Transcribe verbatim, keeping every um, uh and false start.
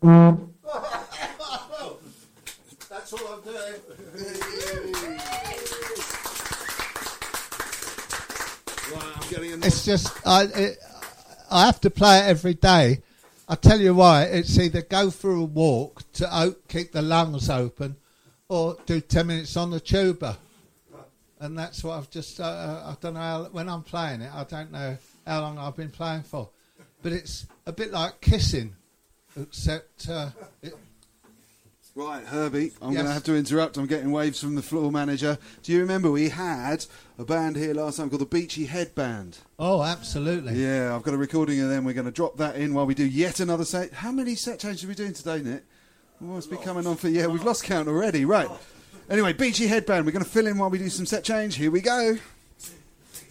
That's all I'm doing. Right, I'm getting a It's just I it, I have to play it every day. I tell you why. It's either go for a walk to o- keep the lungs open, or do ten minutes on the tuba. And that's what I've just. Uh, I don't know how, when I'm playing it. I don't know how long I've been playing for, but it's a bit like kissing, except. Uh, it, Right, Herbie, I'm Yes. going to have to interrupt. I'm getting waves from the floor manager. Do you remember we had a band here last time called the Beachy Head Band? oh, absolutely. Yeah, I've got a recording of them. We're going to drop that in while we do yet another set. How many set changes are we doing today, Nick? We must be coming on for... Yeah, we've lost count already. Right. Anyway, Beachy Head Band. We're going to fill in while we do some set change. Here we go.